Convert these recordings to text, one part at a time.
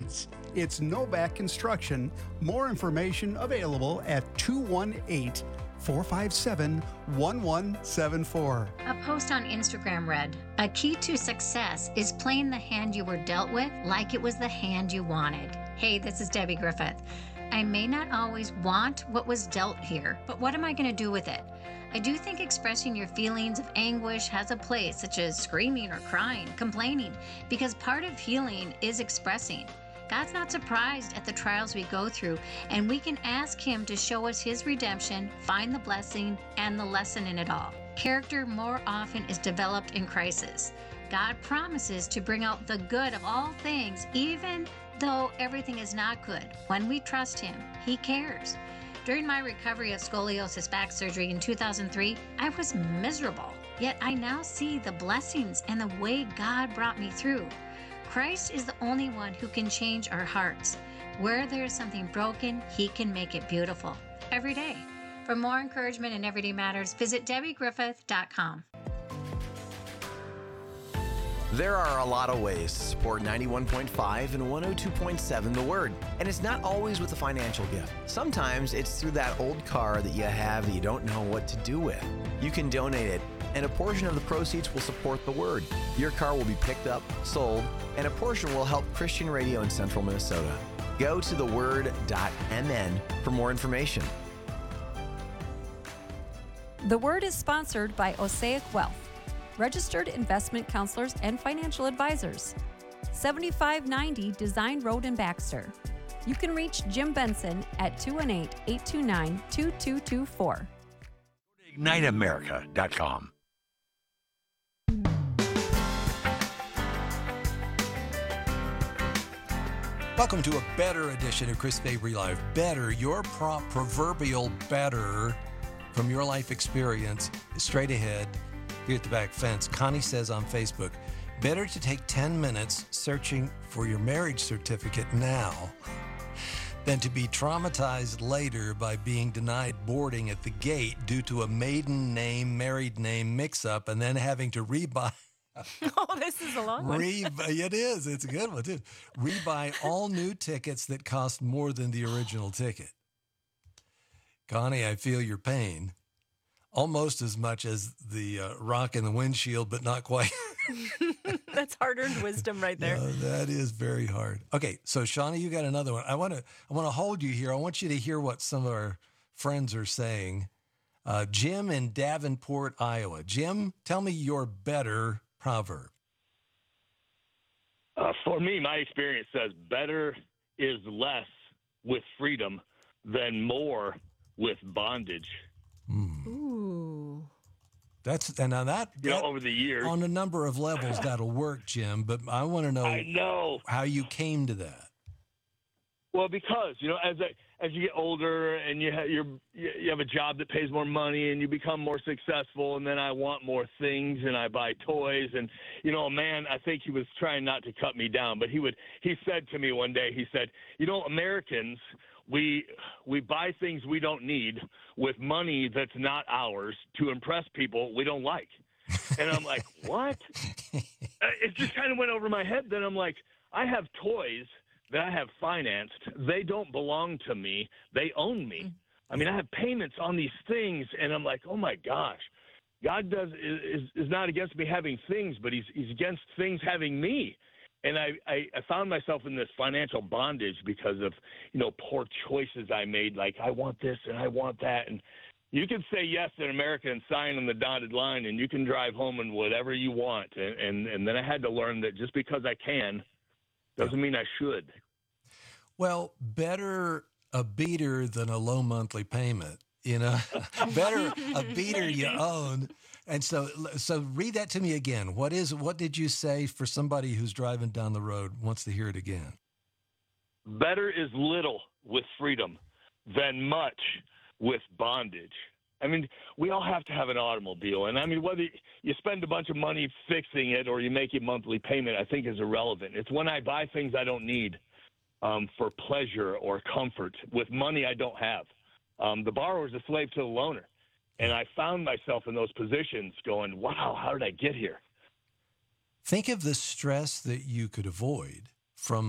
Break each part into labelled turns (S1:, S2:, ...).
S1: needs. It's Novak Construction. More information available at 218-457-1174.
S2: A post on Instagram read, "A key to success is playing the hand you were dealt with like it was the hand you wanted." Hey, this is Debbie Griffith. I may not always want what was dealt here, but what am I going to do with it? I do think expressing your feelings of anguish has a place, such as screaming or crying, complaining, because part of healing is expressing. God's not surprised at the trials we go through, and we can ask Him to show us His redemption, find the blessing, and the lesson in it all. Character more often is developed in crisis. God promises to bring out the good of all things, even though everything is not good. When we trust Him, He cares. During my recovery of scoliosis back surgery in 2003, I was miserable. Yet I now see the blessings and the way God brought me through. Christ is the only one who can change our hearts. Where there is something broken, He can make it beautiful. Every day. For more encouragement in Everyday Matters, visit DebbieGriffith.com.
S3: There are a lot of ways to support 91.5 and 102.7 The Word, and it's not always with a financial gift. Sometimes it's through that old car that you have that you don't know what to do with. You can donate it, and a portion of the proceeds will support The Word. Your car will be picked up, sold, and a portion will help Christian radio in central Minnesota. Go to theword.mn for more information.
S4: The Word is sponsored by Osaic Wealth, registered investment counselors and financial advisors. 7590 Design Road in Baxter. You can reach Jim Benson at 218-829-2224.
S5: IgniteAmerica.com.
S6: Welcome to a better edition of Chris Fabry Live. Better, your proverbial better from your life experience is straight ahead here at the back fence. Connie says on Facebook, better to take 10 minutes searching for your marriage certificate now than to be traumatized later by being denied boarding at the gate due to a maiden name, married name mix-up and then having to rebuy.
S4: Oh, this is a long one.
S6: It is. It's a good one, too. Rebuy all new tickets that cost more than the original ticket. Connie, I feel your pain. Almost as much as the rock in the windshield, but not quite.
S4: That's hard-earned wisdom right there.
S6: No, that is very hard. Okay, so Shawnee, you got another one. I want to hold you here. I want you to hear what some of our friends are saying. Jim in Davenport, Iowa. Jim, tell me your better proverb.
S7: For me, my experience says better is less with freedom than more with bondage.
S4: Ooh.
S7: Over the years,
S6: on a number of levels that'll work, Jim. But I want to know how you came to that.
S7: Well, because as you get older and you have a job that pays more money and you become more successful, and then I want more things and I buy toys, and a man, I think he was trying not to cut me down, but he said to me one day, he said, Americans, we buy things we don't need with money that's not ours to impress people we don't like. And I'm like, what? It just kind of went over my head. Then I'm like, I have toys that I have financed. They don't belong to me. They own me. I mean, I have payments on these things, and I'm like, oh my gosh, God is not against me having things, but he's against things having me. And I found myself in this financial bondage because of, poor choices I made. Like, I want this and I want that. And you can say yes in America and sign on the dotted line, and you can drive home in whatever you want. And then I had to learn that just because I can doesn't mean I should.
S6: Well, better a beater than a low monthly payment. Better a beater you own. And so read that to me again. What did you say for somebody who's driving down the road wants to hear it again?
S7: Better is little with freedom than much with bondage. I mean, we all have to have an automobile. And I mean, whether you spend a bunch of money fixing it or you make a monthly payment, I think is irrelevant. It's when I buy things I don't need for pleasure or comfort with money I don't have. The borrower is a slave to the loaner. And I found myself in those positions going, wow, how did I get here?
S6: Think of the stress that you could avoid from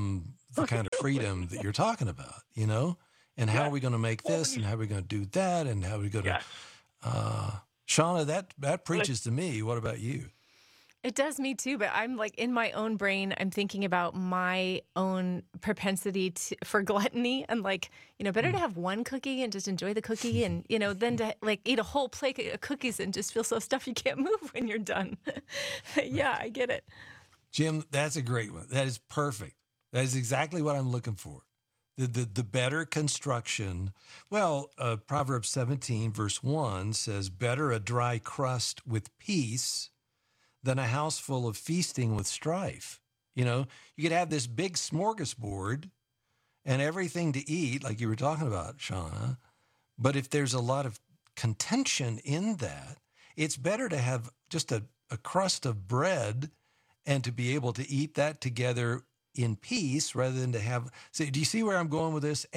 S6: the kind of freedom that you're talking about, you know? And how are we going to make this, and how are we going to do that, and how are we going to... Shauna, that preaches to me. What about you?
S5: It does me too, but I'm like in my own brain, I'm thinking about my own propensity for gluttony and like, better to have one cookie and just enjoy the cookie and, than to like eat a whole plate of cookies and just feel so stuffed you can't move when you're done. Yeah, I get it.
S6: Jim, that's a great one. That is perfect. That is exactly what I'm looking for. The better construction. Well, Proverbs 17 verse 1 says, better a dry crust with peace than a house full of feasting with strife. You could have this big smorgasbord and everything to eat, like you were talking about, Shauna. But if there's a lot of contention in that, it's better to have just a crust of bread and to be able to eat that together in peace rather than to have... So do you see where I'm going with this?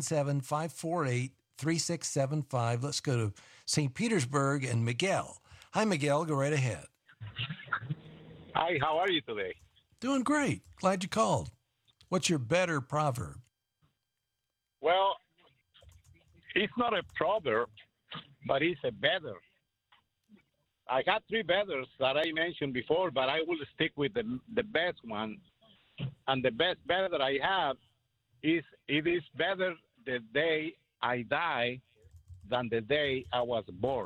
S6: 877-548-3675. Let's go to St. Petersburg and Miguel. Hi, Miguel. Go right ahead.
S8: Hi, how are you today?
S6: Doing great. Glad you called. What's your better proverb?
S8: Well, it's not a proverb, but it's a better. I got three betters that I mentioned before, but I will stick with the best one. And the best better that I have is, it is better the day I die than the day I was born.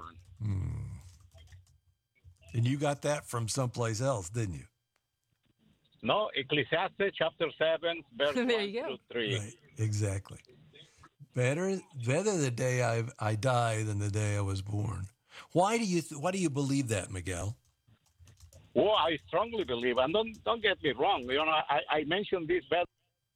S6: And you got that from someplace else, didn't you?
S8: No, Ecclesiastes chapter 7, verse 1 through 3.
S6: Right, exactly. Better the day I die than the day I was born. Why do you believe that, Miguel?
S8: Well, I strongly believe, and don't get me wrong. I mentioned this better.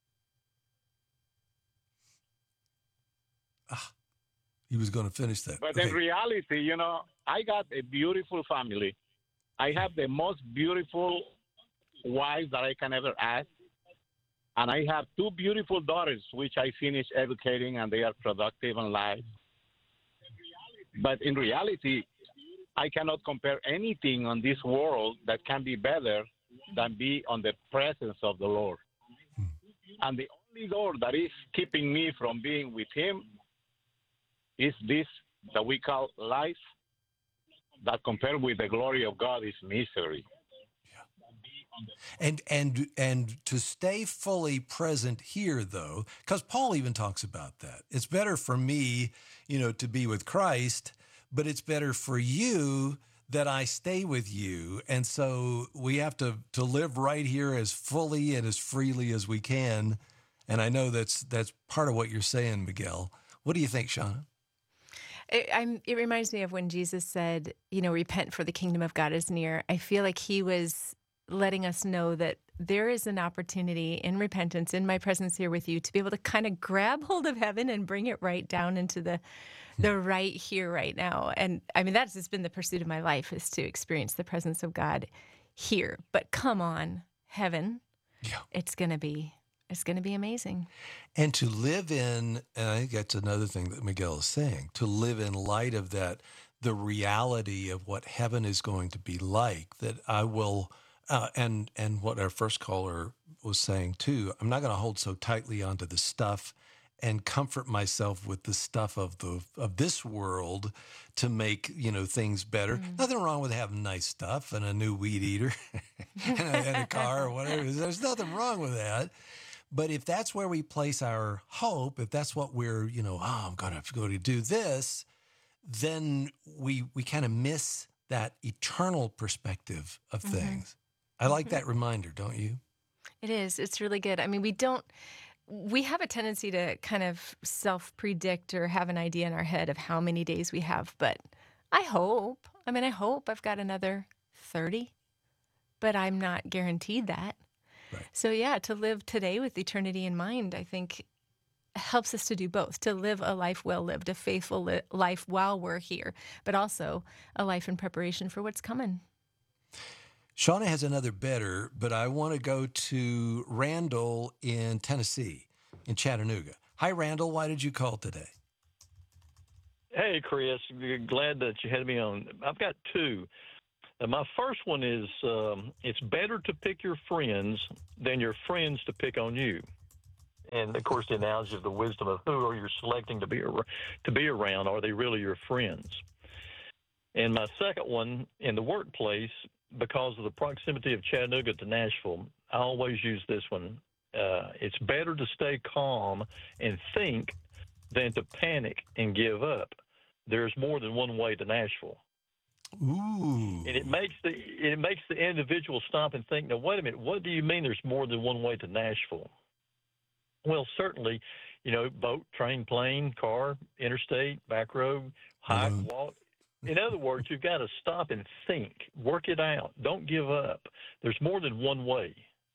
S6: He was going to finish that.
S8: But
S6: okay.
S8: in reality, I got a beautiful family. I have the most beautiful wife that I can ever ask. And I have two beautiful daughters, which I finished educating, and they are productive in life. But in reality, I cannot compare anything on this world that can be better than be on the presence of the Lord. And the only door that is keeping me from being with Him is this that we call life, that compared with the glory of God is misery.
S6: And to stay fully present here, though, because Paul even talks about that. It's better for me, to be with Christ, but it's better for you that I stay with you. And so we have to live right here as fully and as freely as we can. And I know that's part of what you're saying, Miguel. What do you think, Shauna?
S5: It reminds me of when Jesus said, repent for the kingdom of God is near. I feel like he was letting us know that there is an opportunity in repentance, in my presence here with you, to be able to kind of grab hold of heaven and bring it right down into the right here, right now. And I mean, that's just been the pursuit of my life, is to experience the presence of God here. But come on, heaven, it's going to be amazing.
S6: And to live in, and I think that's another thing that Miguel is saying, to live in light of that, the reality of what heaven is going to be like, that I will... and what our first caller was saying too, I'm not going to hold so tightly onto the stuff and comfort myself with the stuff of this world to make things better. Nothing wrong with having nice stuff and a new weed eater and a car or whatever. There's nothing wrong with that. But if that's where we place our hope, if that's what we're I'm going to have to go to do this, then we kind of miss that eternal perspective of things. I like that reminder, don't you?
S5: It is. It's really good. I mean, we have a tendency to kind of self-predict or have an idea in our head of how many days we have, but I hope I've got another 30, but I'm not guaranteed that.
S6: Right.
S5: So yeah, to live today with eternity in mind, I think helps us to do both, to live a life well lived, a faithful life while we're here, but also a life in preparation for what's coming.
S6: Shauna has another better, but I want to go to Randall in Tennessee, in Chattanooga. Hi, Randall. Why did you call today?
S9: Hey, Chris. Glad that you had me on. I've got two. My first one is it's better to pick your friends than your friends to pick on you. And of course, the analogy of the wisdom of who are you selecting to be around? Are they really your friends? And my second one, in the workplace, because of the proximity of Chattanooga to Nashville, I always use this one. It's better to stay calm and think than to panic and give up. There's more than one way to Nashville.
S6: Ooh.
S9: And it makes the individual stop and think, now, wait a minute, what do you mean there's more than one way to Nashville? Well, certainly, boat, train, plane, car, interstate, back road, hike, walk. In other words, you've got to stop and think, work it out. Don't give up. There's more than one way.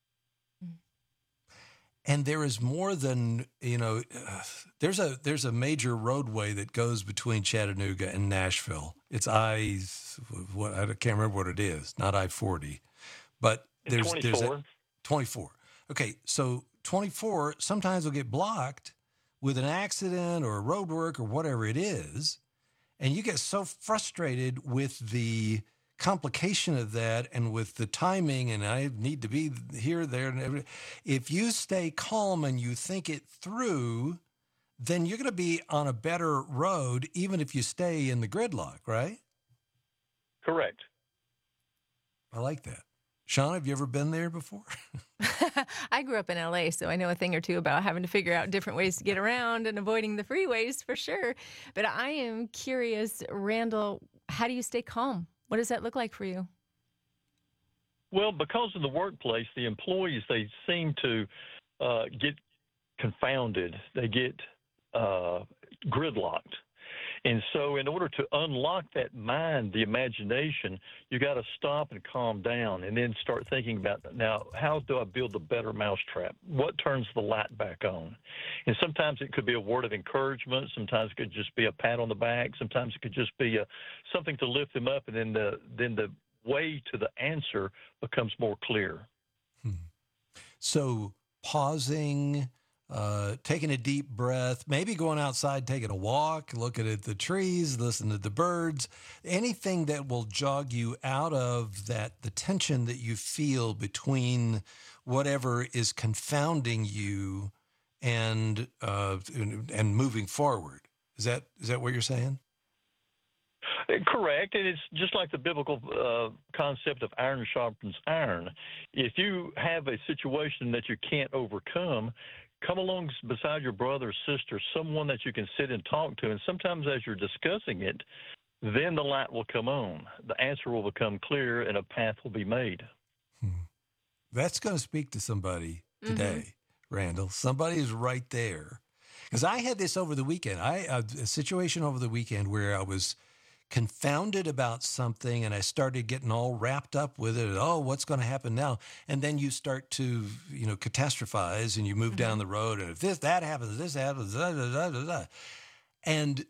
S6: And there is more than, there's a major roadway that goes between Chattanooga and Nashville. It's I can't remember what it is, not I-40, but there's 24. Okay, so 24 sometimes will get blocked with an accident or road work or whatever it is, and you get so frustrated with the complication of that and with the timing, and I need to be here, there, and everything. If you stay calm and you think it through, then you're going to be on a better road, even if you stay in the gridlock, right?
S9: Correct.
S6: I like that. Sean, have you ever been there before?
S5: I grew up in LA, so I know a thing or two about having to figure out different ways to get around and avoiding the freeways for sure. But I am curious, Randall, how do you stay calm? What does that look like for you?
S9: Well, because in the workplace, the employees, they seem to get confounded. They get gridlocked. And so in order to unlock that mind, the imagination, you got to stop and calm down and then start thinking about, now, how do I build a better mousetrap? What turns the light back on? And sometimes it could be a word of encouragement. Sometimes it could just be a pat on the back. Sometimes it could just be something to lift them up. And then the way to the answer becomes more clear.
S6: So pausing, taking a deep breath, maybe going outside, taking a walk, looking at the trees, listening to the birds, anything that will jog you out of the tension that you feel between whatever is confounding you and moving forward. Is that what you're saying?
S9: Correct, and it's just like the biblical concept of iron sharpens iron. If you have a situation that you can't overcome, come along beside your brother or sister, someone that you can sit and talk to, and sometimes as you're discussing it, then the light will come on. The answer will become clear, and a path will be made.
S6: That's going to speak to somebody today, Randall. Somebody is right there. Because I had this over the weekend. A situation over the weekend where I was confounded about something and I started getting all wrapped up with it. Oh, what's going to happen now? And then you start to, catastrophize and you move down the road. And if that happens, this happens, da, da, da, da, da. And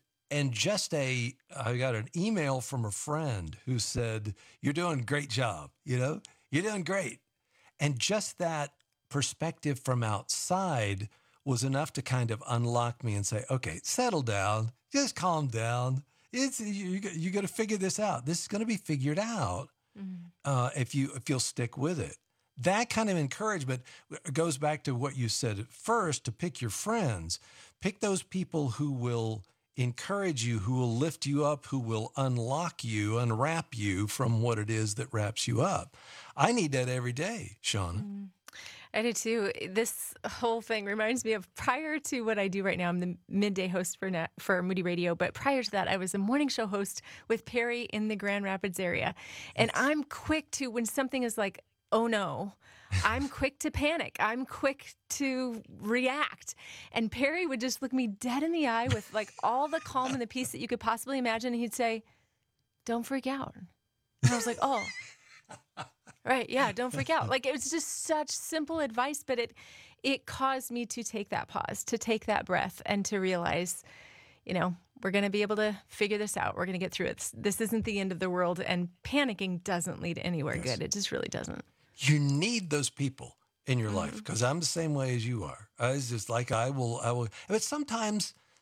S6: I got an email from a friend who said, "You're doing a great job. You're doing great." And just that perspective from outside was enough to kind of unlock me and say, okay, settle down, just calm down. You got to figure this out. This is going to be figured out if you'll stick with it. That kind of encouragement goes back to what you said at first, to pick your friends. Pick those people who will encourage you, who will lift you up, who will unlock you, unwrap you from what it is that wraps you up. I need that every day, Shauna.
S5: I do too. This whole thing reminds me of prior to what I do right now. I'm the midday host for Moody Radio, but prior to that, I was a morning show host with Perry in the Grand Rapids area. And I'm quick to, when something is like, oh no, I'm quick to panic. I'm quick to react. And Perry would just look me dead in the eye with like all the calm and the peace that you could possibly imagine. And he'd say, "Don't freak out." And I was like, oh. Right, yeah, don't freak out. Like, it was just such simple advice, but it caused me to take that pause, to take that breath, and to realize, we're going to be able to figure this out. We're going to get through it. This isn't the end of the world, and panicking doesn't lead anywhere good. It just really doesn't.
S6: You need those people in your life, because I'm the same way as you are. I was just like, I will. But sometimes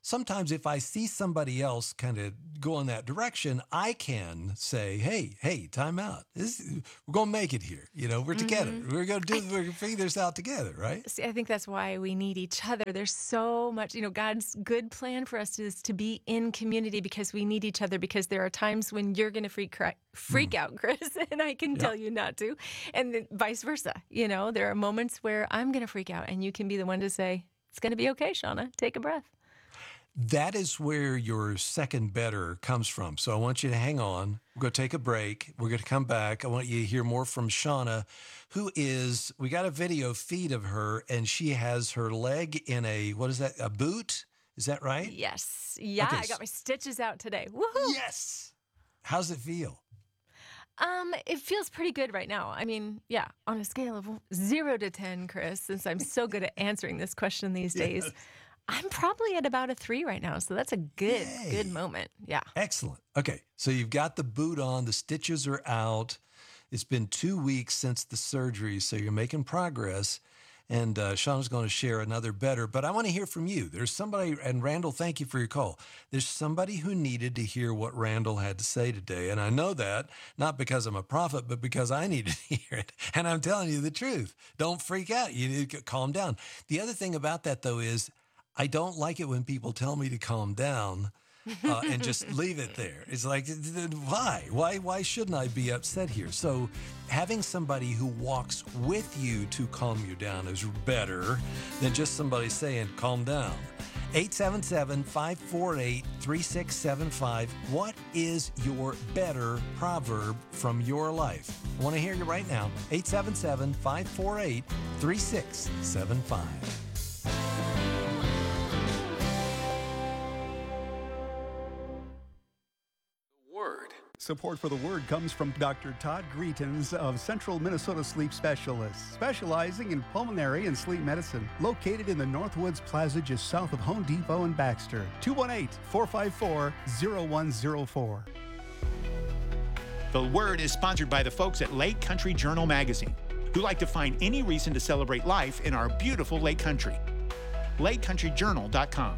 S6: sometimes if I see somebody else kind of go in that direction, I can say, hey, time out. We're going to make it here. You know, we're together. We're going to figure this out together, right?
S5: See, I think that's why we need each other. There's so much, God's good plan for us is to be in community because we need each other, because there are times when you're going to freak out, Chris, and I can tell you not to, and then vice versa. There are moments where I'm going to freak out and you can be the one to say, it's going to be okay, Shauna. Take a breath.
S6: That is where your second better comes from. So I want you to hang on. We're going to take a break. We're going to come back. I want you to hear more from Shauna, we got a video feed of her, and she has her leg in a boot? Is that right?
S5: Yes. Yeah, okay. I got my stitches out today. Woohoo!
S6: Yes! How's it feel?
S5: It feels pretty good right now. I mean, yeah, on a scale of 0 to 10, Chris, since I'm so good at answering this question these days, I'm probably at about a 3 right now. So that's a good moment. Yeah.
S6: Excellent. Okay. So you've got the boot on, the stitches are out. It's been 2 weeks since the surgery, so you're making progress. And Shauna's going to share another better, but I want to hear from you. There's somebody, and Randall, thank you for your call. There's somebody who needed to hear what Randall had to say today. And I know that not because I'm a prophet, but because I needed to hear it. And I'm telling you the truth. Don't freak out. You need to calm down. The other thing about that, though, is I don't like it when people tell me to calm down and just leave it there. It's like, why? Why shouldn't I be upset here? So having somebody who walks with you to calm you down is better than just somebody saying, calm down. 877-548-3675. What is your better proverb from your life? I want to hear you right now. 877-548-3675.
S1: Support for the Word comes from Dr. Todd Greetens of Central Minnesota Sleep Specialists, specializing in pulmonary and sleep medicine. Located in the Northwoods Plaza just south of Home Depot and Baxter. 218-454-0104.
S10: The Word is sponsored by the folks at Lake Country Journal Magazine, who like to find any reason to celebrate life in our beautiful Lake Country. LakeCountryJournal.com.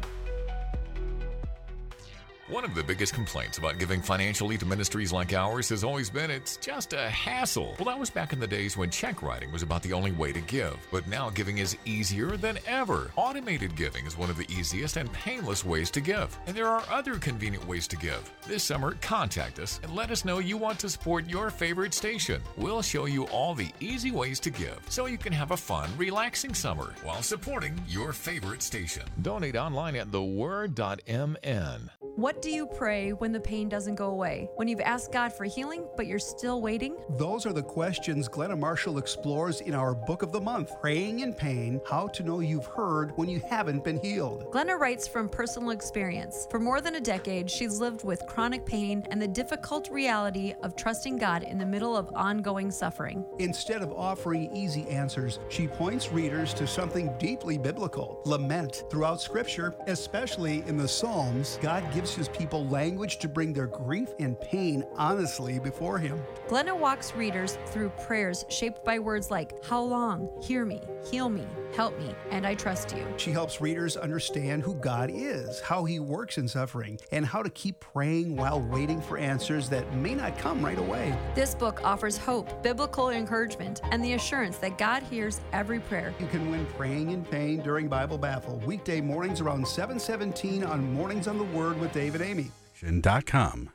S11: One of the biggest complaints about giving financially to ministries like ours has always been it's just a hassle. Well, that was back in the days when check writing was about the only way to give. But now giving is easier than ever. Automated giving is one of the easiest and painless ways to give. And there are other convenient ways to give. This summer, contact us and let us know you want to support your favorite station. We'll show you all the easy ways to give so you can have a fun, relaxing summer while supporting your favorite station. Donate online at theword.mn.
S4: What do you pray when the pain doesn't go away? When you've asked God for healing, but you're still waiting?
S1: Those are the questions Glenna Marshall explores in our Book of the Month, Praying in Pain, How to Know You've Heard When You Haven't Been Healed.
S4: Glenna writes from personal experience. For more than a decade, she's lived with chronic pain and the difficult reality of trusting God in the middle of ongoing suffering.
S1: Instead of offering easy answers, she points readers to something deeply biblical, lament. Throughout Scripture, especially in the Psalms, God gives His people language to bring their grief and pain honestly before Him.
S4: Glenna walks readers through prayers shaped by words like, how long, hear me, heal me, help me, and I trust you.
S1: She helps readers understand who God is, how He works in suffering, and how to keep praying while waiting for answers that may not come right away.
S4: This book offers hope, biblical encouragement, and the assurance that God hears every prayer.
S1: You can win Praying in Pain during Bible Baffle, weekday mornings around 7:17 on Mornings on the Word with Dave and Amy.
S12: .com.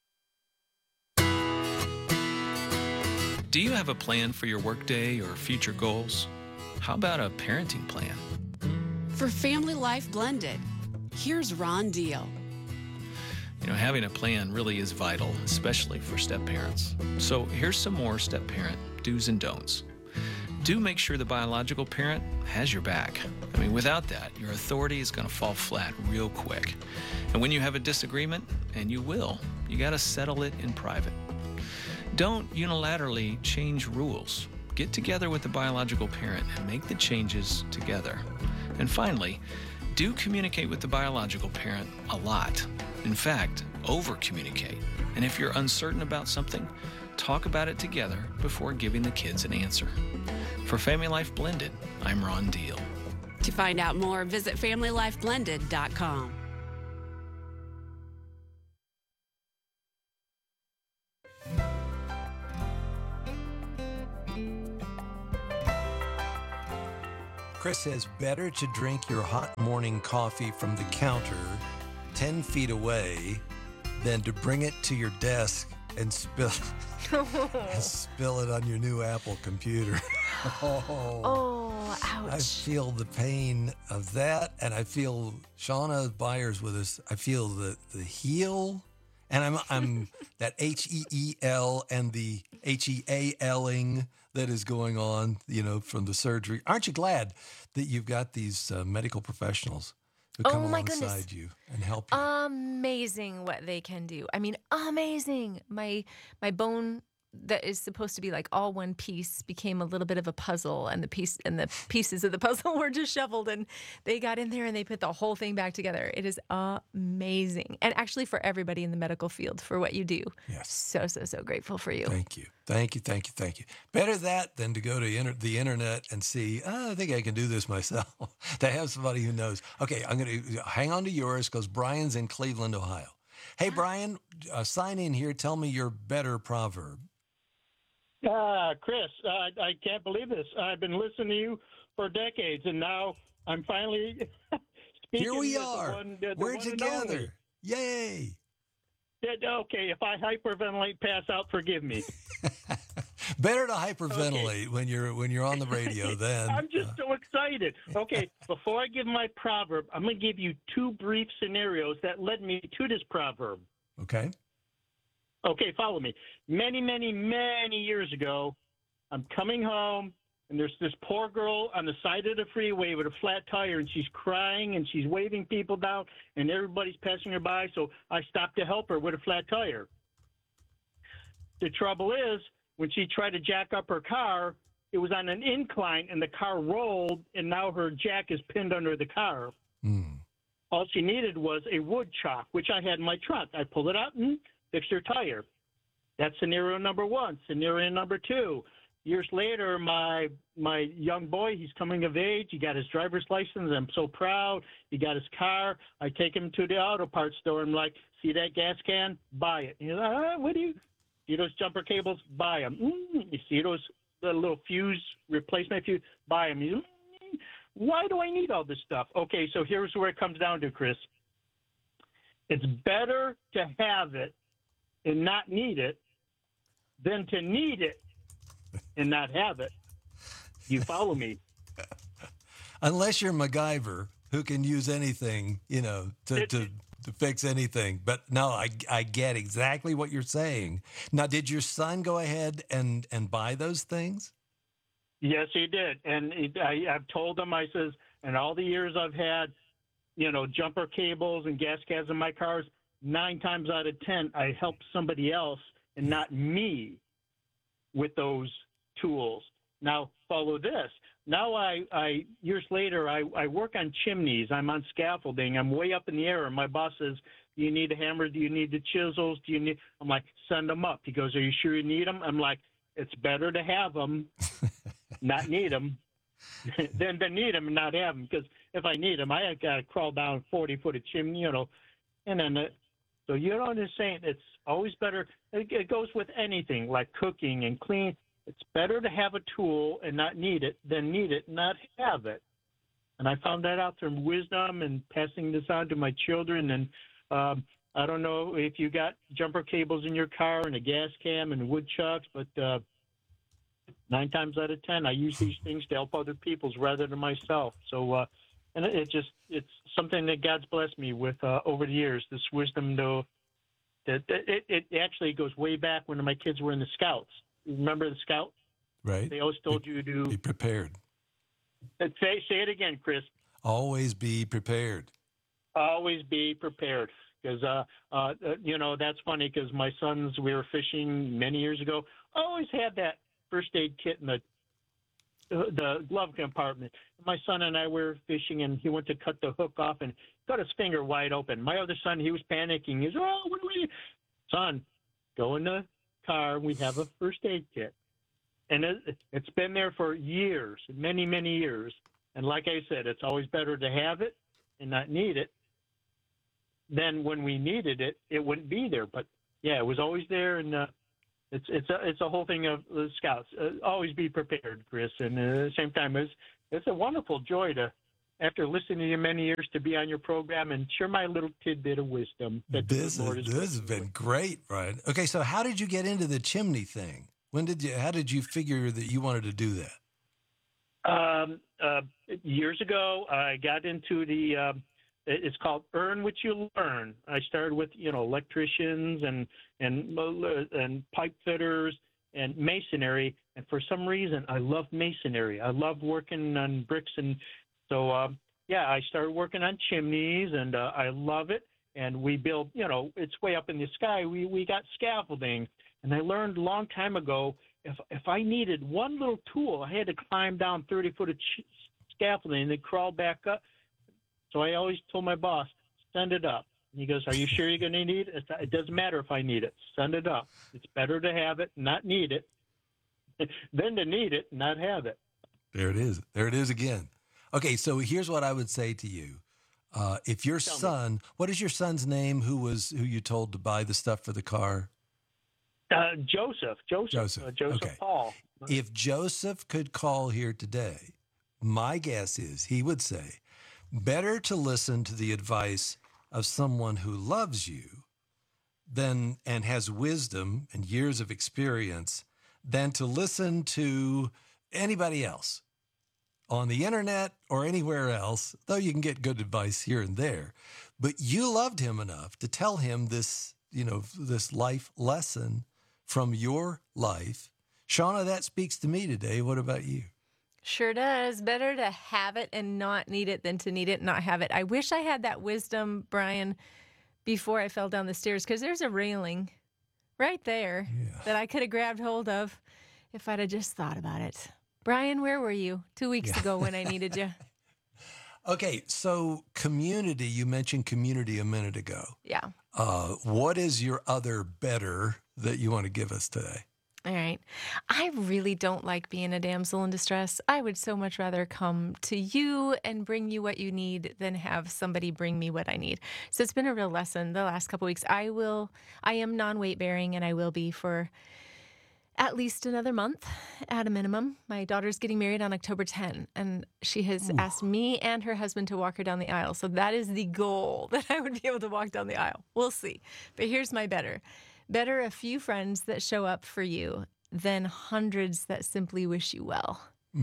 S13: Do you have a plan for your workday or future goals? How about a parenting plan?
S14: For Family Life Blended, here's Ron Deal.
S13: You know, having a plan really is vital, especially for step-parents. So here's some more step-parent do's and don'ts. Do make sure the biological parent has your back. I mean, without that, your authority is going to fall flat real quick. And when you have a disagreement, and you will, you got to settle it in private. Don't unilaterally change rules. Get together with the biological parent and make the changes together. And finally, do communicate with the biological parent a lot. In fact, over-communicate. And if you're uncertain about something, talk about it together before giving the kids an answer. For Family Life Blended, I'm Ron Deal.
S14: To find out more, visit FamilyLifeBlended.com.
S6: Chris says, better to drink your hot morning coffee from the counter 10 feet away than to bring it to your desk and spill it on your new Apple computer.
S5: Oh, ouch.
S6: I feel the pain of that, and I feel Shauna Byers with us. I feel the heel, and I'm that HEEL and the HEALing that is going on, from the surgery. Aren't you glad that you've got these medical professionals who come alongside you and help you?
S5: Amazing what they can do. I mean, amazing. My bone that is supposed to be like all one piece became a little bit of a puzzle, and the pieces of the puzzle were disheveled, and they got in there and they put the whole thing back together. It is amazing. And actually for everybody in the medical field for what you do.
S6: Yes.
S5: So grateful for you.
S6: Thank you. Better that than to go to the internet and see, I think I can do this myself. To have somebody who knows. Okay, I'm going to hang on to yours because Brian's in Cleveland, Ohio. Hey, Brian, sign in here. Tell me your better proverb.
S12: Chris, I can't believe this. I've been listening to you for decades, and now I'm finally speaking.
S6: Here we
S12: with
S6: are.
S12: the
S6: We're
S12: one and
S6: together.
S12: only.
S6: Yay.
S12: Okay, if I hyperventilate, pass out, forgive me.
S6: Better to hyperventilate when you're on the radio then.
S12: I'm just so excited. Okay, before I give my proverb, I'm going to give you two brief scenarios that led me to this proverb.
S6: Okay.
S12: Okay, follow me. Many, many, many years ago, I'm coming home, and there's this poor girl on the side of the freeway with a flat tire, and she's crying, and she's waving people down, and everybody's passing her by, so I stopped to help her with a flat tire. The trouble is, when she tried to jack up her car, it was on an incline, and the car rolled, and now her jack is pinned under the car. All she needed was a wood chalk, which I had in my trunk. I pulled it out and fixed her tire. That's scenario number one. Scenario number two, years later, my young boy, he's coming of age. He got his driver's license. I'm so proud. He got his car. I take him to the auto parts store. I'm like, see that gas can? Buy it. He's like, what do you see? Those jumper cables? Buy them. You see those little fuse replacement fuse? Buy them. Why do I need all this stuff? Okay, so here's where it comes down to, Chris. It's better to have it and not need it than to need it and not have it. You follow me?
S6: Unless you're MacGyver, who can use anything, to fix anything. But no, I get exactly what you're saying. Now, did your son go ahead and buy those things?
S12: Yes, he did. And I've told him, I says, in all the years I've had, jumper cables and gas cans in my cars, 9 times out of 10, I help somebody else and not me with those tools. Now, follow this. Now, I years later, I work on chimneys. I'm on scaffolding. I'm way up in the air. And my boss says, do you need a hammer? Do you need the chisels? I'm like, send them up. He goes, are you sure you need them? I'm like, it's better to have them, not need them, than to need them and not have them. Because if I need them, I got to crawl down 40-foot of chimney, and then so what I'm saying? It's always better. It goes with anything like cooking and clean. It's better to have a tool and not need it than need it and not have it. And I found that out through wisdom and passing this on to my children. And I don't know if you got jumper cables in your car and a gas cam and wood chucks, but 9 times out of 10, I use these things to help other people rather than myself. So, and it's something that God's blessed me with over the years, this wisdom, though, that it actually goes way back when my kids were in the Scouts. Remember the Scout?
S6: Right.
S12: They always told you to
S6: be prepared.
S12: Say it again, Chris.
S6: Always be prepared.
S12: Always be prepared. Because, that's funny because my sons, we were fishing many years ago. I always had that first aid kit in the glove compartment. My son and I were fishing, and he went to cut the hook off and got his finger wide open. My other son, he was panicking. He was, what do we? Son, go in the car. We have a first aid kit. And it's been there for years, many, many years. And like I said, it's always better to have it and not need it. Then when we needed it, it wouldn't be there. But yeah, it was always there, and it's a whole thing of the Scouts. Always be prepared, Chris. And at the same time, it's a wonderful joy to, after listening to you many years, to be on your program and share my little tidbit of wisdom. That
S6: This has been great, Brian. Okay, so how did you get into the chimney thing? How did you figure that you wanted to do that?
S12: Years ago, I got into the, it's called Earn What You Learn. I started with, electricians and pipe fitters and masonry. And for some reason, I love masonry. I love working on bricks. And so, I started working on chimneys, and I love it. And we build, it's way up in the sky. We got scaffolding. And I learned a long time ago, if I needed one little tool, I had to climb down 30 foot of scaffolding and then crawl back up. So I always told my boss, send it up. And he goes, are you sure you're going to need it? It doesn't matter if I need it. Send it up. It's better to have it, not need it, than to need it, not have it.
S6: There it is. There it is again. Okay, so here's what I would say to you. If your son, what is your son's name who you told to buy the stuff for the car?
S12: Joseph
S6: Okay.
S12: Paul.
S6: If Joseph could call here today, my guess is he would say, better to listen to the advice of someone who loves you and has wisdom and years of experience than to listen to anybody else on the internet or anywhere else, though you can get good advice here and there. But you loved him enough to tell him this, this life lesson from your life. Shauna, that speaks to me today. What about you?
S5: Sure does. Better to have it and not need it than to need it and not have it. I wish I had that wisdom, Brian, before I fell down the stairs, because there's a railing right there that I could have grabbed hold of if I'd have just thought about it. Brian, where were you 2 weeks ago when I needed you?
S6: Okay, so community, you mentioned community a minute ago.
S5: Yeah.
S6: What is your other better that you want to give us today?
S5: All right. I really don't like being a damsel in distress. I would so much rather come to you and bring you what you need than have somebody bring me what I need. So it's been a real lesson the last couple of weeks. I am non-weight bearing, and I will be for at least another month at a minimum. My daughter's getting married on October 10, and she has asked me and her husband to walk her down the aisle. So that is the goal, that I would be able to walk down the aisle. We'll see. But here's my better. Better a few friends that show up for you than hundreds that simply wish you well.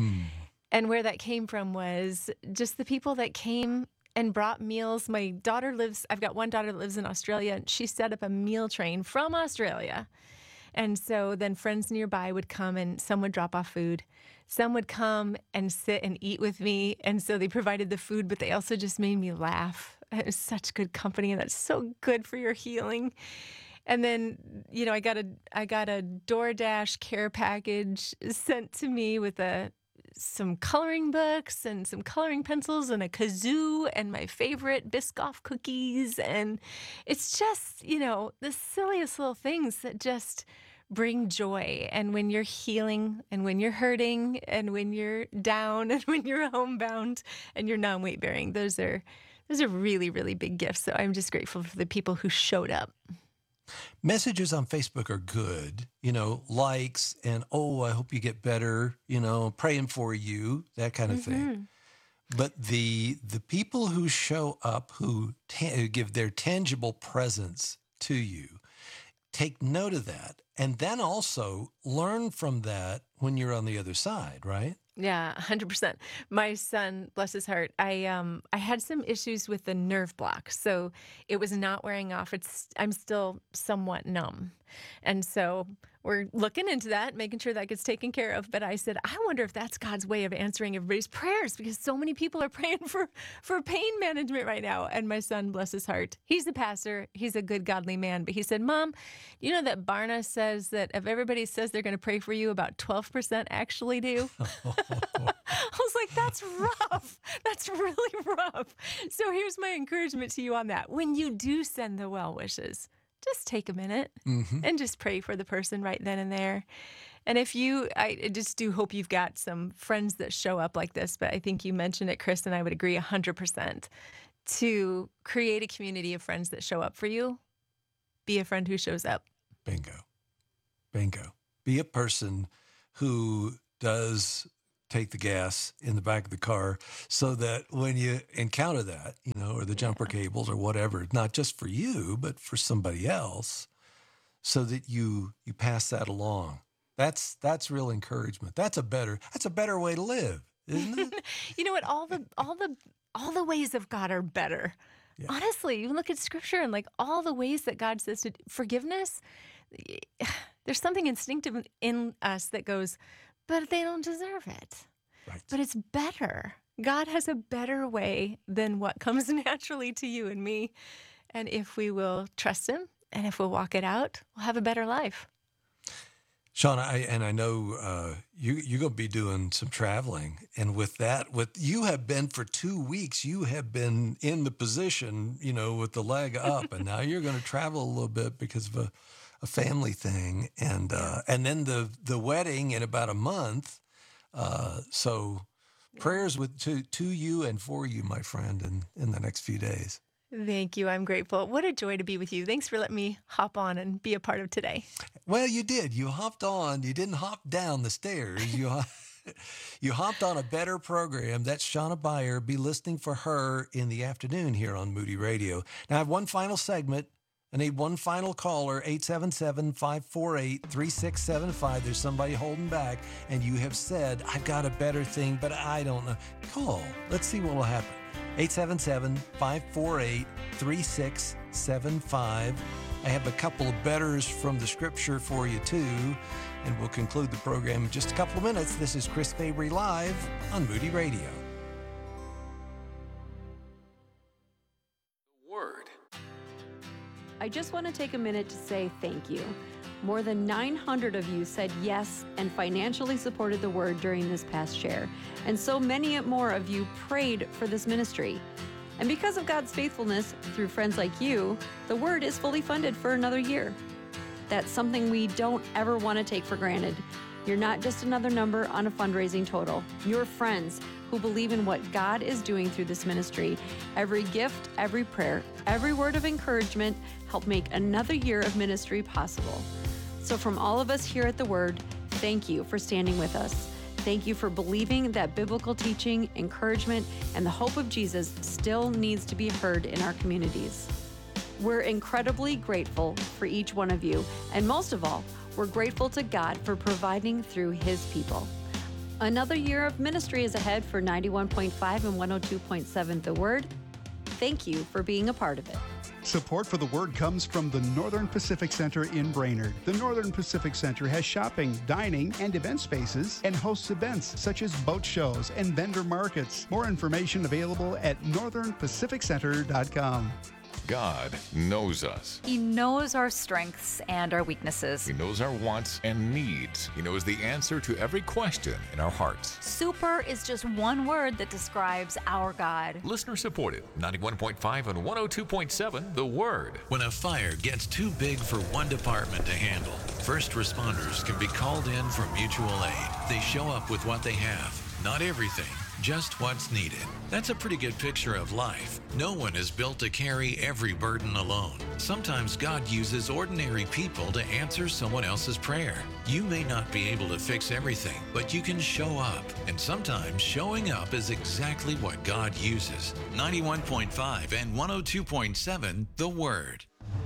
S5: And where that came from was just the people that came and brought meals. I've got one daughter that lives in Australia, and she set up a meal train from Australia. And so then friends nearby would come, and some would drop off food. Some would come and sit and eat with me. And so they provided the food, but they also just made me laugh. It was such good company, and that's so good for your healing. And then, I got a DoorDash care package sent to me with some coloring books and some coloring pencils and a kazoo and my favorite Biscoff cookies. And it's just, the silliest little things that just bring joy. And when you're healing and when you're hurting and when you're down and when you're homebound and you're non-weight bearing, those are really, really big gifts. So I'm just grateful for the people who showed up.
S6: Messages on Facebook are good, likes and, I hope you get better, praying for you, that kind of thing. But the people who show up, who give their tangible presence to you, take note of that. And then also learn from that when you're on the other side, right?
S5: Yeah, 100%. My son, bless his heart, I had some issues with the nerve block, so it was not wearing off. I'm still somewhat numb, and so we're looking into that, making sure that gets taken care of. But I said, I wonder if that's God's way of answering everybody's prayers, because so many people are praying for pain management right now. And my son, bless his heart, he's a pastor, he's a good, godly man, but he said, Mom, you know that Barna says that if everybody says they're going to pray for you, about 12% actually do? I was like, that's rough. That's really rough. So here's my encouragement to you on that. When you do send the well wishes, just take a minute and just pray for the person right then and there. And I just do hope you've got some friends that show up like this, but I think you mentioned it, Chris, and I would agree 100%. To create a community of friends that show up for you, be a friend who shows up.
S6: Bingo. Be a person who does take the gas in the back of the car so that when you encounter that, or the jumper cables or whatever, not just for you, but for somebody else, so that you pass that along. That's real encouragement. That's a better way to live, isn't it?
S5: You know what? All the ways of God are better. Yeah. Honestly, you look at Scripture and like all the ways that God says to forgiveness, there's something instinctive in us that goes, but they don't deserve it. Right. But it's better. God has a better way than what comes naturally to you and me. And if we will trust him and if we'll walk it out, we'll have a better life.
S6: Sean, I know you're going to be doing some traveling. And with that, you have been for 2 weeks, you have been in the position, with the leg up. And now you're going to travel a little bit because of a family thing. And then the wedding in about a month. So prayers to you and for you, my friend, in the next few days.
S5: Thank you. I'm grateful. What a joy to be with you. Thanks for letting me hop on and be a part of today.
S6: Well, you did. You hopped on. You didn't hop down the stairs. You hopped on a better program. That's Shauna Beyer. Be listening for her in the afternoon here on Moody Radio. Now, I have one final segment. I need one final caller, 877-548-3675. There's somebody holding back, and you have said, I've got a better thing, but I don't know. Call. Let's see what will happen. 877-548-3675. I have a couple of betters from the Scripture for you, too, and we'll conclude the program in just a couple of minutes. This is Chris Fabry Live on Moody Radio.
S4: I just want to take a minute to say thank you. More than 900 of you said yes and financially supported the Word during this past share. And so many more of you prayed for this ministry. And because of God's faithfulness through friends like you, the Word is fully funded for another year. That's something we don't ever want to take for granted. You're not just another number on a fundraising total. You're friends who believe in what God is doing through this ministry. Every gift, every prayer, every word of encouragement help make another year of ministry possible. So from all of us here at The Word, thank you for standing with us. Thank you for believing that biblical teaching, encouragement, and the hope of Jesus still needs to be heard in our communities. We're incredibly grateful for each one of you, and most of all, we're grateful to God for providing through his people. Another year of ministry is ahead for 91.5 and 102.7 The Word. Thank you for being a part of it.
S1: Support for The Word comes from the Northern Pacific Center in Brainerd. The Northern Pacific Center has shopping, dining, and event spaces and hosts events such as boat shows and vendor markets. More information available at northernpacificcenter.com.
S11: God knows us.
S15: He knows our strengths and our weaknesses.
S11: He knows our wants and needs. He knows the answer to every question in our hearts.
S15: Super is just one word that describes our God.
S11: Listener supported, 91.5 and 102.7 The Word.
S16: When a fire gets too big for one department to handle, first responders can be called in for mutual aid. They show up with what they have, not everything, just what's needed. That's a pretty good picture of life. No one is built to carry every burden alone. Sometimes God uses ordinary people to answer someone else's prayer. You may not be able to fix everything, but you can show up. And sometimes showing up is exactly what God uses. 91.5 and 102.7 The Word.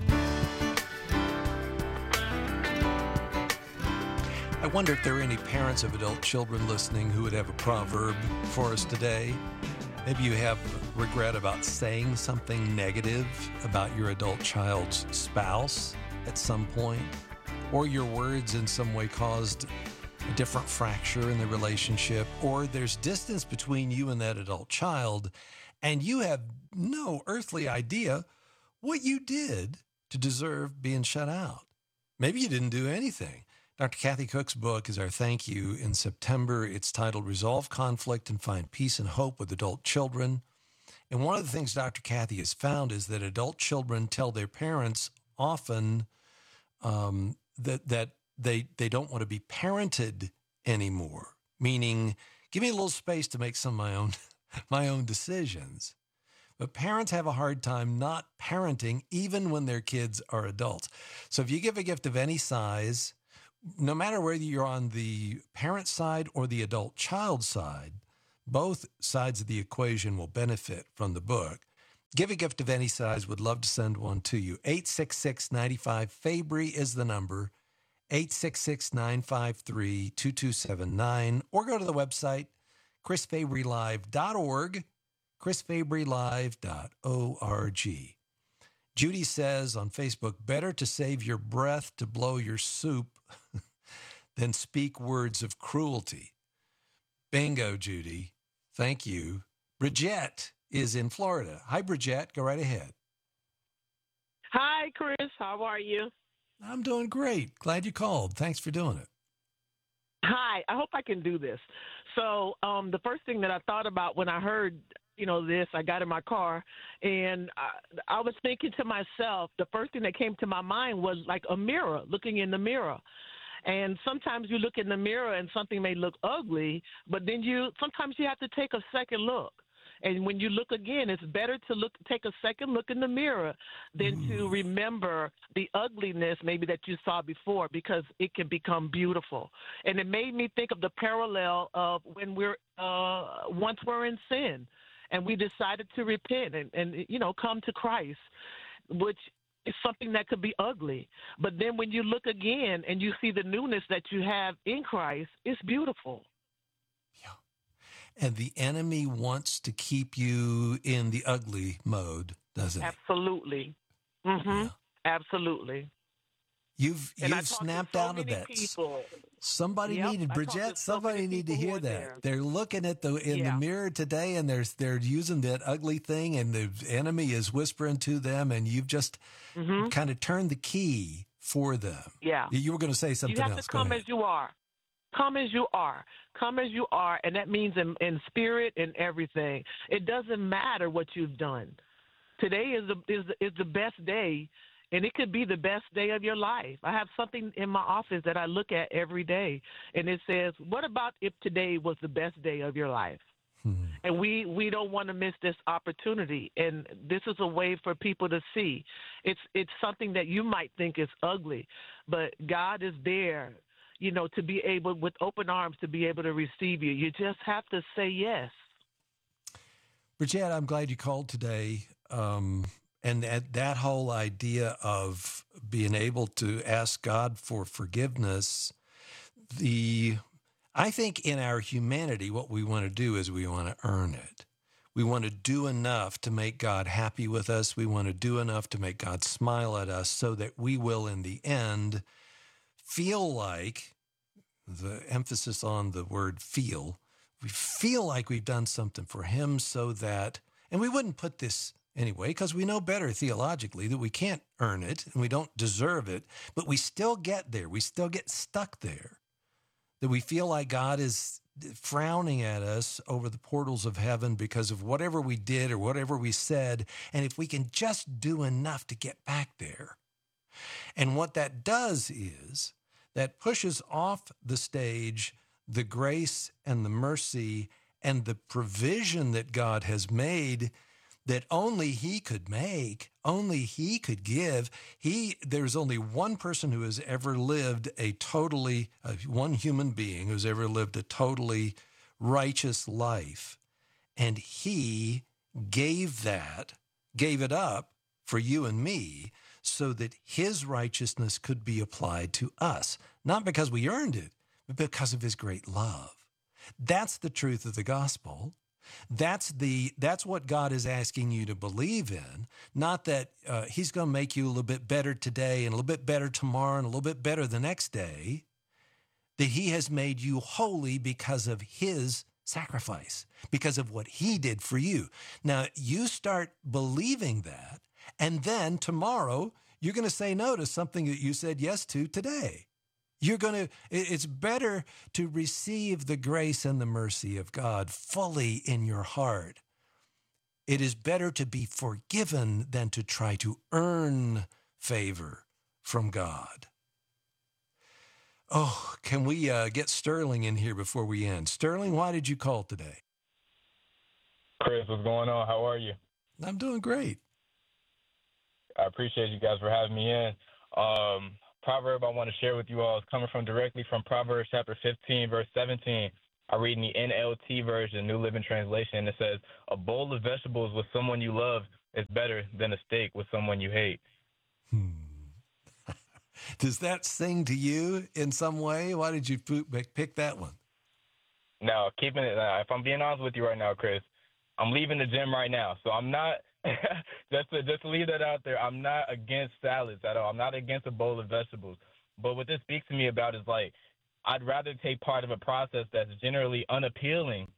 S6: I wonder if there are any parents of adult children listening who would have a proverb for us today. Maybe you have regret about saying something negative about your adult child's spouse at some point, or your words in some way caused a different fracture in the relationship, or there's distance between you and that adult child, and you have no earthly idea what you did to deserve being shut out. Maybe you didn't do anything. Dr. Kathy Cook's book is our thank you in September. It's titled Resolve Conflict and Find Peace and Hope with Adult Children. And one of the things Dr. Kathy has found is that adult children tell their parents often that they don't want to be parented anymore, meaning give me a little space to make some of my own decisions. But parents have a hard time not parenting even when their kids are adults. So if you give a gift of any size, no matter whether you're on the parent side or the adult child side, both sides of the equation will benefit from the book. Give a gift of any size. Would love to send one to you. 866-95-FABRY is the number. 866-953-2279. Or go to the website, chrisfabrylive.org, chrisfabrylive.org. Judy says on Facebook, better to save your breath to blow your soup than speak words of cruelty. Bingo, Judy. Thank you. Bridget is in Florida. Hi, Bridget. Go right ahead.
S17: Hi, Chris. How are you?
S6: I'm doing great. Glad you called. Thanks for doing it.
S17: Hi. I hope I can do this. So the first thing that I thought about when I heard, this, I got in my car and I was thinking to myself, the first thing that came to my mind was like a mirror, looking in the mirror. And sometimes you look in the mirror and something may look ugly, but then sometimes you have to take a second look. And when you look again, it's better to take a second look in the mirror than to remember the ugliness maybe that you saw before, because it can become beautiful. And it made me think of the parallel of when once we're in sin and we decided to repent and come to Christ, which is something that could be ugly. But then when you look again and you see the newness that you have in Christ, it's beautiful.
S6: And the enemy wants to keep you in the ugly mode, doesn't he?
S17: Absolutely. Mm-hmm. Yeah. Absolutely.
S6: You've snapped out of that.
S17: People.
S6: Somebody needed, Bridget, somebody need to hear that. They're looking at the mirror today and they're using that ugly thing and the enemy is whispering to them and you've just kind of turned the key for them.
S17: Yeah.
S6: You were going to say something else.
S17: You have to come as you are. Come as you are. Come as you are, and that means in spirit and everything. It doesn't matter what you've done. Today is the best day, and it could be the best day of your life. I have something in my office that I look at every day, and it says, what about if today was the best day of your life? And we don't want to miss this opportunity, and this is a way for people to see. It's something that you might think is ugly, but God is there, to be able, with open arms, to be able to receive you. You just have to say yes.
S6: Bridget, I'm glad you called today. And that whole idea of being able to ask God for forgiveness, I think in our humanity, what we want to do is we want to earn it. We want to do enough to make God happy with us. We want to do enough to make God smile at us so that we will, in the end, feel like, the emphasis on the word feel, we feel like we've done something for him so that, and we wouldn't put this anyway, because we know better theologically that we can't earn it and we don't deserve it, but we still get there. We still get stuck there. That we feel like God is frowning at us over the portals of heaven because of whatever we did or whatever we said. And if we can just do enough to get back there. And what that does is that pushes off the stage the grace and the mercy and the provision that God has made that only he could make, only he could give. There's only one person who has ever lived one human being who's ever lived a totally righteous life. And he gave it up for you and me so that his righteousness could be applied to us, not because we earned it, but because of his great love. That's the truth of the gospel. That's what God is asking you to believe in, not that he's going to make you a little bit better today and a little bit better tomorrow and a little bit better the next day, that he has made you holy because of his sacrifice, because of what he did for you. Now, you start believing that, and then tomorrow you're going to say no to something that you said yes to today. It's better to receive the grace and the mercy of God fully in your heart. It is better to be forgiven than to try to earn favor from God. Oh, can we get Sterling in here before we end? Sterling, why did you call today?
S18: Chris, what's going on? How are you?
S6: I'm doing great.
S18: I appreciate you guys for having me in. proverb I want to share with you all is coming directly from Proverbs chapter 15, verse 17. I read in the NLT version, New Living Translation, and it says, "A bowl of vegetables with someone you love is better than a steak with someone you hate."
S6: Does that sing to you in some way? Why did you pick that one?
S18: Now, keeping it, if I'm being honest with you right now, Chris, I'm leaving the gym right now, so I'm not. just to leave that out there, I'm not against salads at all. I'm not against a bowl of vegetables. But what this speaks to me about is like, I'd rather take part of a process that's generally unappealing,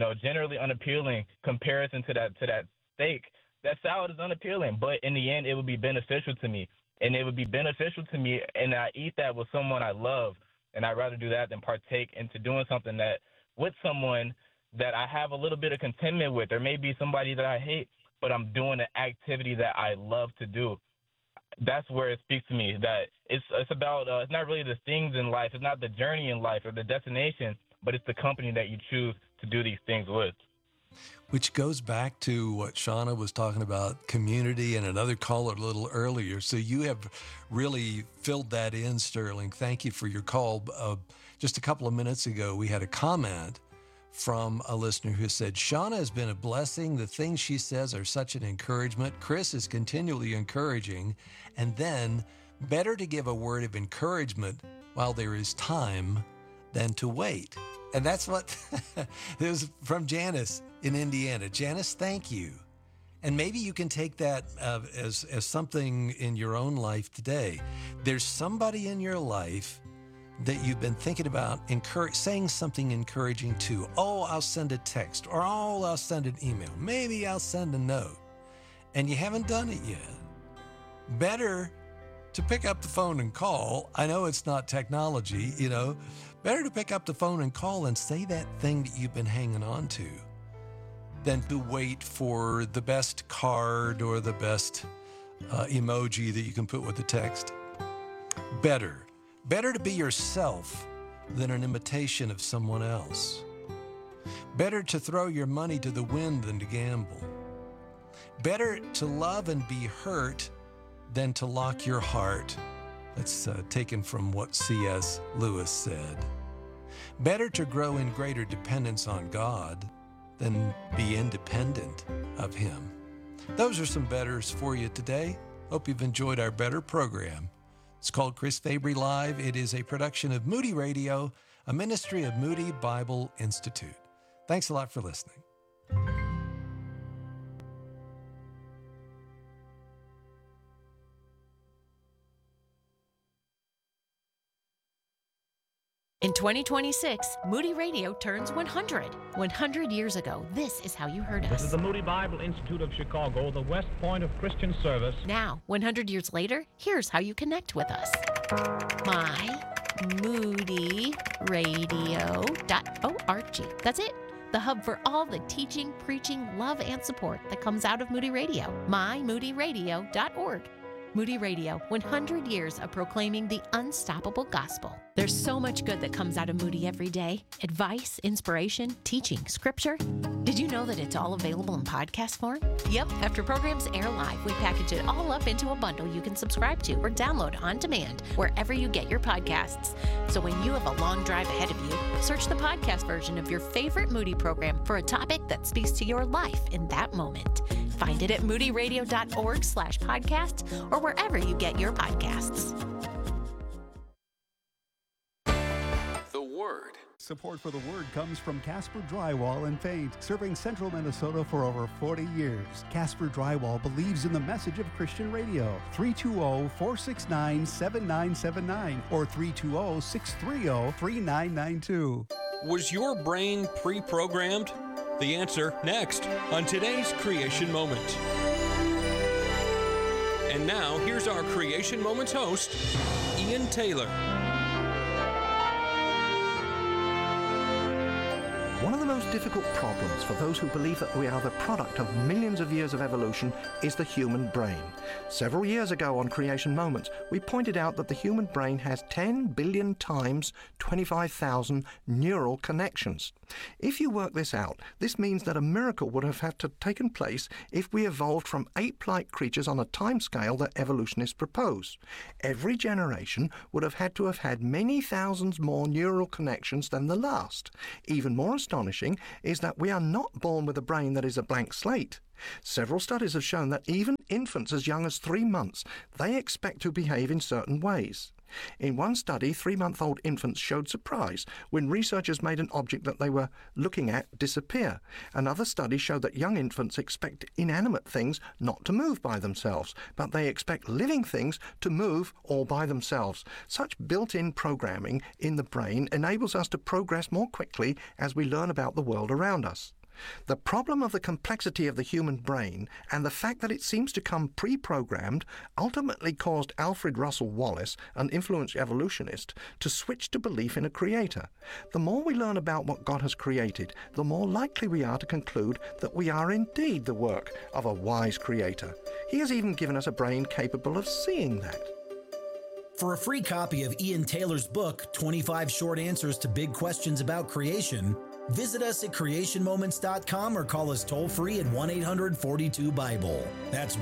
S18: comparison to that steak. That salad is unappealing, but in the end, it would be beneficial to me. And it would be beneficial to me, and I eat that with someone I love, and I'd rather do that than partake into doing something that with someone that I have a little bit of contentment with. There may be somebody that I hate, but I'm doing an activity that I love to do. That's where it speaks to me that it's about it's not really the things in life, it's not the journey in life or the destination, but it's the company that you choose to do these things with.
S6: Which goes back to what Shauna was talking about, community, and another caller a little earlier. So you have really filled that in, Sterling. Thank you for your call. Just a couple of minutes ago, we had a comment from a listener who said, "Shauna has been a blessing. The things she says are such an encouragement. Chris is continually encouraging. And then, better to give a word of encouragement while there is time than to wait." And that's what it was from Janice in Indiana. Janice, thank you. And maybe you can take that as something in your own life today. There's somebody in your life that you've been thinking about saying something encouraging to. Oh, I'll send a text, or oh, I'll send an email. Maybe I'll send a note. And you haven't done it yet. Better to pick up the phone and call. I know it's not technology, Better to pick up the phone and call and say that thing that you've been hanging on to than to wait for the best card or the best emoji that you can put with the text. Better to be yourself than an imitation of someone else. Better to throw your money to the wind than to gamble. Better to love and be hurt than to lock your heart. That's taken from what C.S. Lewis said. Better to grow in greater dependence on God than be independent of Him. Those are some betters for you today. Hope you've enjoyed our Better program. It's called Chris Fabry Live. It is a production of Moody Radio, a ministry of Moody Bible Institute. Thanks a lot for listening.
S19: In 2026, Moody Radio turns 100. 100 years ago, this is how you heard us.
S20: This is the Moody Bible Institute of Chicago, the West Point of Christian service.
S19: Now, 100 years later, here's how you connect with us. MyMoodyRadio.org. That's it. The hub for all the teaching, preaching, love, and support that comes out of Moody Radio. MyMoodyRadio.org. Moody Radio, 100 years of proclaiming the unstoppable gospel. There's so much good that comes out of Moody every day. Advice, inspiration, teaching, scripture. Did you know that it's all available in podcast form? Yep, after programs air live, we package it all up into a bundle you can subscribe to or download on demand wherever you get your podcasts. So when you have a long drive ahead of you, search the podcast version of your favorite Moody program for a topic that speaks to your life in that moment. Find it at moodyradio.org/podcast or wherever you get your podcasts.
S11: The Word.
S1: Support for the Word comes from Casper Drywall and Paint, serving central Minnesota for over 40 years. Casper Drywall believes in the message of Christian radio. 320-469-7979 or 320-630-3992.
S21: Was your brain pre-programmed? The answer next on today's Creation Moment. And now, here's our Creation Moments host, Ian Taylor.
S2: One of the most difficult problems for those who believe that we are the product of millions of years of evolution is the human brain. Several years ago on Creation Moments, we pointed out that the human brain has 10 billion times 25,000 neural connections. If you work this out, this means that a miracle would have had to have taken place if we evolved from ape-like creatures on a timescale that evolutionists propose. Every generation would have had many thousands more neural connections than the last. Even more astonishing is that we are not born with a brain that is a blank slate. Several studies have shown that even infants as young as 3 months, they expect to behave in certain ways. In one study, 3-month-old infants showed surprise when researchers made an object that they were looking at disappear. Another study showed that young infants expect inanimate things not to move by themselves, but they expect living things to move all by themselves. Such built-in programming in the brain enables us to progress more quickly as we learn about the world around us. The problem of the complexity of the human brain and the fact that it seems to come pre-programmed ultimately caused Alfred Russel Wallace, an influential evolutionist, to switch to belief in a creator. The more we learn about what God has created, the more likely we are to conclude that we are indeed the work of a wise creator. He has even given us a brain capable of seeing that.
S22: For a free copy of Ian Taylor's book, 25 Short Answers to Big Questions About Creation, visit us at creationmoments.com or call us toll-free at 1-800-42-BIBLE. That's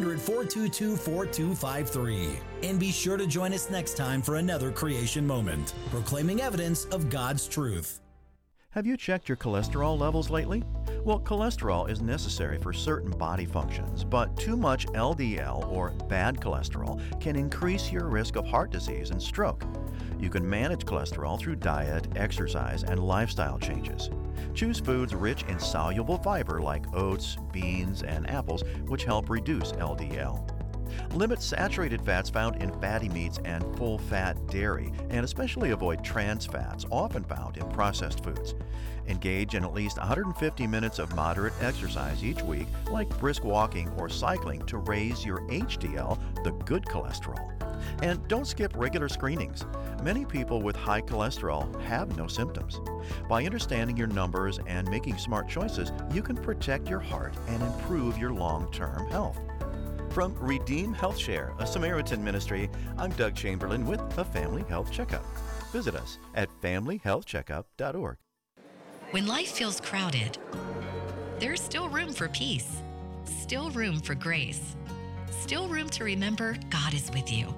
S22: 1-800-422-4253. And be sure to join us next time for another Creation Moment, proclaiming evidence of God's truth.
S23: Have you checked your cholesterol levels lately? Well, cholesterol is necessary for certain body functions, but too much LDL, or bad cholesterol, can increase your risk of heart disease and stroke. You can manage cholesterol through diet, exercise, and lifestyle changes. Choose foods rich in soluble fiber like oats, beans, and apples, which help reduce LDL. Limit saturated fats found in fatty meats and full-fat dairy, and especially avoid trans fats often found in processed foods. Engage in at least 150 minutes of moderate exercise each week, like brisk walking or cycling, to raise your HDL, the good cholesterol. And don't skip regular screenings. Many people with high cholesterol have no symptoms. By understanding your numbers and making smart choices, you can protect your heart and improve your long-term health. From Redeem Health Share, a Samaritan ministry, I'm Doug Chamberlain with a Family Health Checkup. Visit us at familyhealthcheckup.org.
S24: When life feels crowded, there's still room for peace, still room for grace, still room to remember God is with you.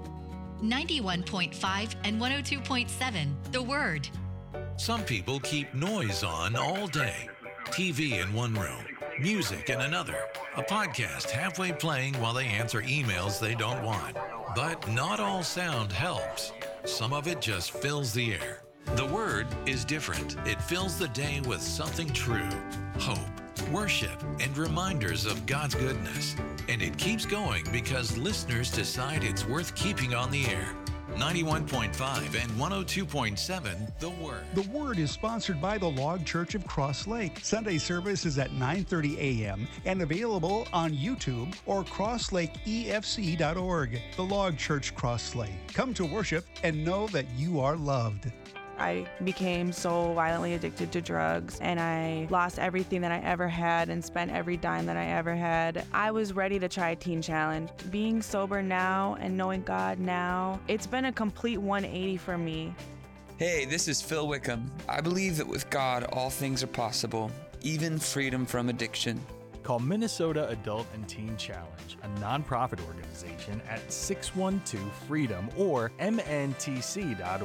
S24: 91.5 and 102.7, The Word.
S16: Some people keep noise on all day. TV in one room, music in another, a podcast halfway playing while they answer emails they don't want. But not all sound helps. Some of it just fills the air. The Word is different. It fills the day with something true, hope, worship, and reminders of God's goodness. And it keeps going because listeners decide it's worth keeping on the air. 91.5 and 102.7, The Word.
S1: The Word is sponsored by the Log Church of Cross Lake. Sunday service is at 9:30 a.m. and available on YouTube or crosslakeefc.org. The Log Church Cross Lake. Come to worship and know that you are loved.
S25: I became so violently addicted to drugs, and I lost everything that I ever had and spent every dime that I ever had. I was ready to try a teen challenge. Being sober now and knowing God now, it's been a complete 180 for me.
S26: Hey, this is Phil Wickham. I believe that with God, all things are possible, even freedom from addiction.
S27: Call Minnesota Adult and Teen Challenge, a nonprofit organization, at 612-FREEDOM or mntc.org.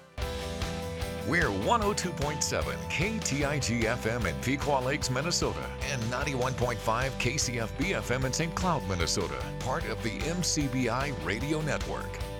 S11: We're 102.7 KTIG-FM in Pequot Lakes, Minnesota, and 91.5 KCFB-FM in St. Cloud, Minnesota, part of the MCBI Radio Network.